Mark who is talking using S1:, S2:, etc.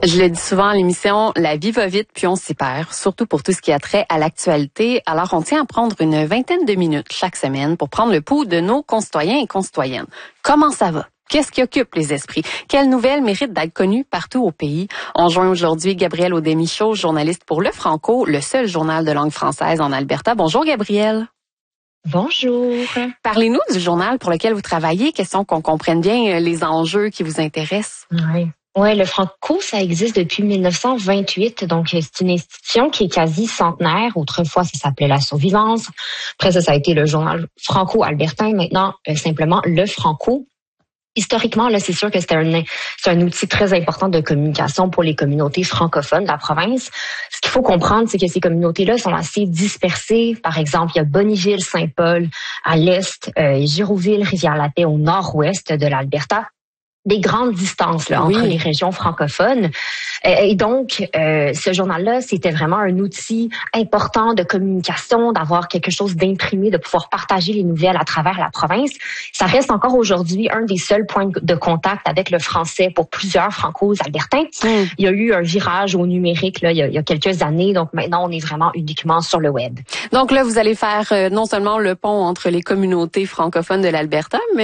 S1: Je le dis souvent à l'émission, la vie va vite puis on s'y perd, surtout pour tout ce qui a trait à l'actualité. Alors, on tient à prendre une vingtaine de minutes chaque semaine pour prendre le pouls de nos concitoyens et concitoyennes. Comment ça va? Qu'est-ce qui occupe les esprits? Quelles nouvelles méritent d'être connues partout au pays? On joint aujourd'hui Gabrielle Audemichaud, journaliste pour Le Franco, le seul journal de langue française en Alberta. Bonjour Gabrielle.
S2: Bonjour.
S1: Parlez-nous du journal pour lequel vous travaillez, question qu'on comprenne bien les enjeux qui vous intéressent.
S2: Oui, Le Franco, ça existe depuis 1928, donc c'est une institution qui est quasi centenaire. Autrefois, ça s'appelait La Survivance. Après ça a été le journal franco-albertain. Maintenant, simplement Le Franco. Historiquement, là, c'est sûr que c'est un outil très important de communication pour les communautés francophones de la province. Ce qu'il faut comprendre, c'est que ces communautés-là sont assez dispersées. Par exemple, il y a Bonnyville, Saint-Paul à l'est, Girouville, Rivière-la-Paix au nord-ouest de l'Alberta. Des grandes distances là, entre les régions francophones. Et donc, ce journal-là, c'était vraiment un outil important de communication, d'avoir quelque chose d'imprimé, de pouvoir partager les nouvelles à travers la province. Ça reste encore aujourd'hui un des seuls points de contact avec le français pour plusieurs Franco-Albertains. Il y a eu un virage au numérique là, il y a quelques années, donc maintenant, on est vraiment uniquement sur le web.
S1: Donc là, vous allez faire non seulement le pont entre les communautés francophones de l'Alberta, mais